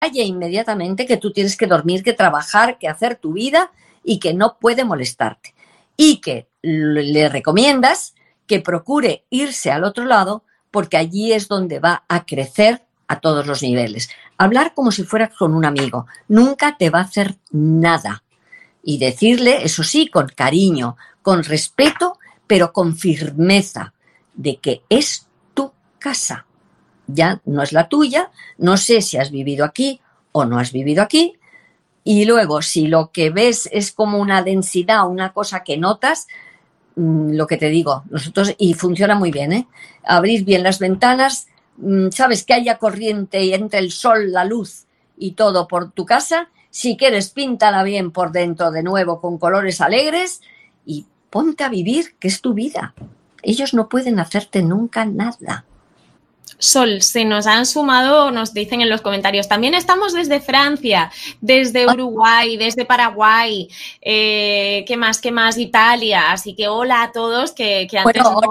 calle inmediatamente que tú tienes que dormir, que trabajar, que hacer tu vida y que no puede molestarte. Y que le recomiendas que procure irse al otro lado porque allí es donde va a crecer a todos los niveles. Hablar como si fueras con un amigo. Nunca te va a hacer nada. Y decirle, eso sí, con cariño, con respeto, pero con firmeza, de que es tu casa. Ya no es la tuya, no sé si has vivido aquí o no has vivido aquí. Y luego, si lo que ves es como una densidad, una cosa que notas, lo que te digo, nosotros, y funciona muy bien, ¿eh? Abrir bien las ventanas, sabes que haya corriente y entre el sol, la luz y todo por tu casa. Si quieres, píntala bien por dentro de nuevo con colores alegres y ponte a vivir, que es tu vida. Ellos no pueden hacerte nunca nada. Sol, se nos han sumado, nos dicen en los comentarios, también estamos desde Francia, desde Uruguay, desde Paraguay, ¿qué más? Italia, así que hola a todos que antes bueno,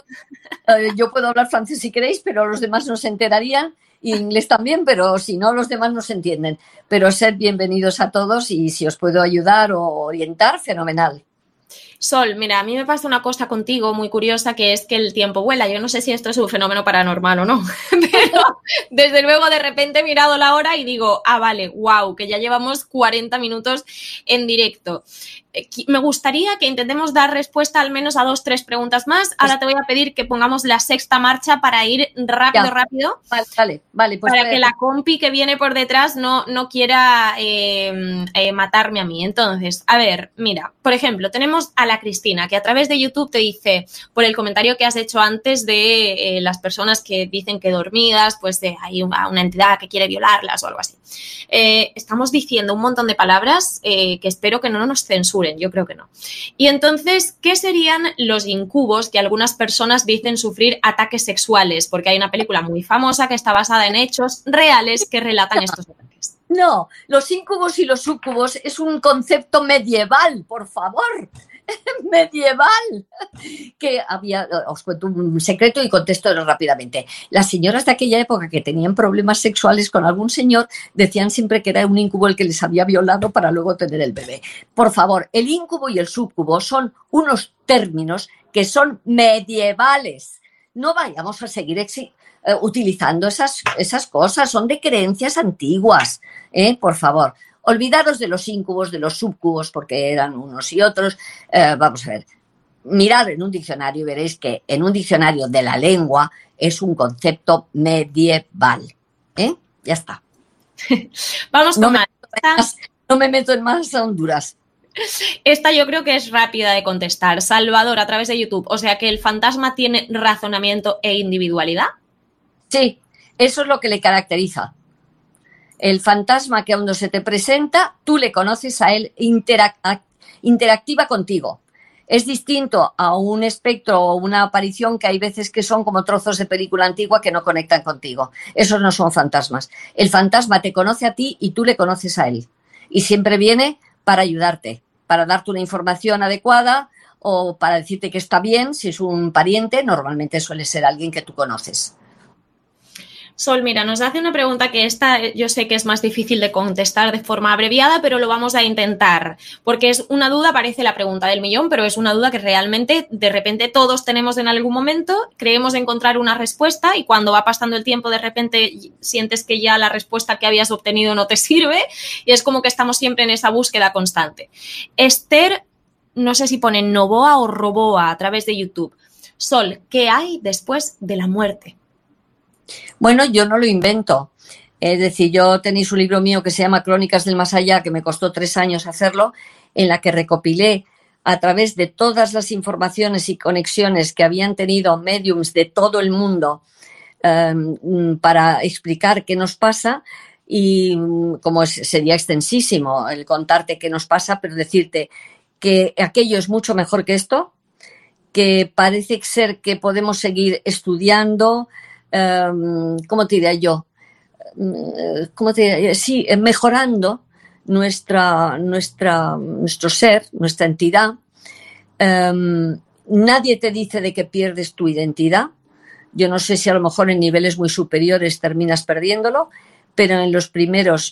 no... yo puedo hablar francés si queréis, pero los demás no se enterarían, y inglés también, pero si no, los demás no se entienden. Pero sed bienvenidos a todos y si os puedo ayudar o orientar, fenomenal. Sol, mira, a mí me pasa una cosa contigo muy curiosa, que es que el tiempo vuela. Yo no sé si esto es un fenómeno paranormal o no, pero desde luego de repente he mirado la hora y digo, vale, wow, que ya llevamos 40 minutos en directo. Me gustaría que intentemos dar respuesta al menos a 2-3 preguntas más. Ahora te voy a pedir que pongamos la sexta marcha para ir rápido. Vale. Pues para que la compi que viene por detrás no quiera matarme a mí. Entonces, a ver, mira, por ejemplo, tenemos a la Cristina, que a través de YouTube te dice, por el comentario que has hecho antes de las personas que dicen que dormidas, pues hay una entidad que quiere violarlas o algo así. Estamos diciendo un montón de palabras que espero que no nos censuren. Yo creo que no. Y entonces, ¿qué serían los incubos que algunas personas dicen sufrir ataques sexuales? Porque hay una película muy famosa que está basada en hechos reales que relatan estos ataques. No, los incubos y los súcubos es un concepto medieval, por favor. Medieval, que había, os cuento un secreto y contesto rápidamente. Las señoras de aquella época que tenían problemas sexuales con algún señor decían siempre que era un incubo el que les había violado para luego tener el bebé. Por favor, el incubo y el súcubo son unos términos que son medievales. No vayamos a seguir utilizando esas cosas, son de creencias antiguas, por favor. Olvidaros de los incubos, de los subcubos, porque eran unos y otros. Vamos a ver, mirad en un diccionario y veréis que en un diccionario de la lengua es un concepto medieval. Ya está. Vamos con más. No me meto en más Honduras. Esta yo creo que es rápida de contestar. Salvador, a través de YouTube. O sea que el fantasma tiene razonamiento e individualidad. Sí, eso es lo que le caracteriza. El fantasma que cuando se te presenta, tú le conoces a él, interactiva contigo. Es distinto a un espectro o una aparición que hay veces que son como trozos de película antigua que no conectan contigo. Esos no son fantasmas. El fantasma te conoce a ti y tú le conoces a él. Y siempre viene para ayudarte, para darte una información adecuada o para decirte que está bien. Si es un pariente, normalmente suele ser alguien que tú conoces. Sol, mira, nos hace una pregunta que esta yo sé que es más difícil de contestar de forma abreviada, pero lo vamos a intentar, porque es una duda, parece la pregunta del millón, pero es una duda que realmente de repente todos tenemos en algún momento, creemos encontrar una respuesta y cuando va pasando el tiempo de repente sientes que ya la respuesta que habías obtenido no te sirve y es como que estamos siempre en esa búsqueda constante. Esther, no sé si pone Novoa o Roboa a través de YouTube. Sol, ¿qué hay después de la muerte? Bueno, yo no lo invento. Es decir, yo tenéis un libro mío que se llama Crónicas del Más Allá, que me costó 3 años hacerlo, en la que recopilé a través de todas las informaciones y conexiones que habían tenido médiums de todo el mundo para explicar qué nos pasa y como sería extensísimo el contarte qué nos pasa, pero decirte que aquello es mucho mejor que esto, que parece ser que podemos seguir estudiando. ¿Cómo te diría yo? Sí, mejorando nuestro ser, nuestra entidad. Nadie te dice de que pierdes tu identidad. Yo no sé si a lo mejor en niveles muy superiores terminas perdiéndolo, pero en los primeros